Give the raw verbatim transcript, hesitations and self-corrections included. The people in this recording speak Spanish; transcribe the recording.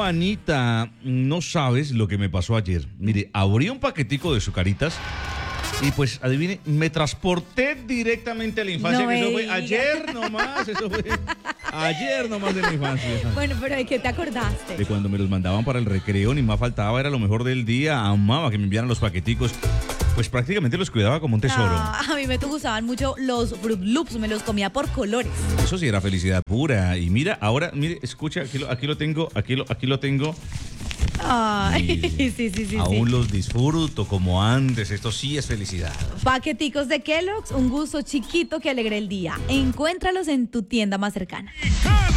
Juanita, no sabes lo que me pasó ayer. Mire, abrí un paquetico de Zucaritas y pues, adivine, me transporté directamente a la infancia, No que eso me fue diga. ayer nomás, eso fue ayer nomás de mi infancia. Bueno, pero ¿de qué te acordaste? De cuando me los mandaban para el recreo, ni más faltaba, era lo mejor del día, amaba que me enviaran los paqueticos. Pues prácticamente los cuidaba como un tesoro. Ah, a mí me gustaban mucho los Fruit Loops, me los comía por colores. Eso sí era felicidad pura. Y mira, ahora, mire, escucha, aquí lo, aquí lo tengo, aquí lo, aquí lo tengo. Ay, Y sí, sí, sí, aún sí. los disfruto como antes. Esto sí es felicidad. Paqueticos de Kellogg's, un gusto chiquito que alegre el día. Encuéntralos en tu tienda más cercana. Cada